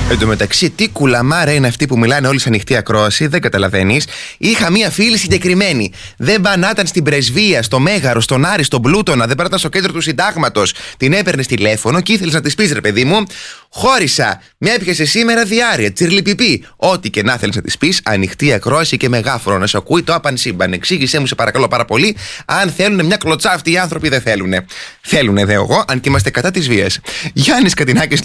Εν τω μεταξύ, τι κουλαμάρα είναι αυτή που μιλάνε όλοι σε ανοιχτή ακρόαση, δεν καταλαβαίνεις. Είχα μία φίλη συγκεκριμένη. Δεν πανάταν στην Πρεσβεία, στο Μέγαρο, στον Άρη, στον Πλούτονα, δεν πανάταν στο κέντρο του Συντάγματος. Την έπαιρνες τηλέφωνο και ήθελες να της πεις, ρε παιδί μου, χώρισα. Μια έπιασε σήμερα διάρρεια, τσιρλιπιπί. Ό,τι και να θέλεις να της πεις, ανοιχτή ακρόαση και μεγάφωνο να σε ακούει το άπαν σύμπαν. Εξήγησέ μου, σε παρακαλώ πάρα πολύ, αν θέλουν μια κλωτσά αυτοί οι άνθρωποι, δεν θέλουνε. Θέλουνε, δε εγώ, αν και είμαστε κατά της βίας. Γιάννης Κατινάκης.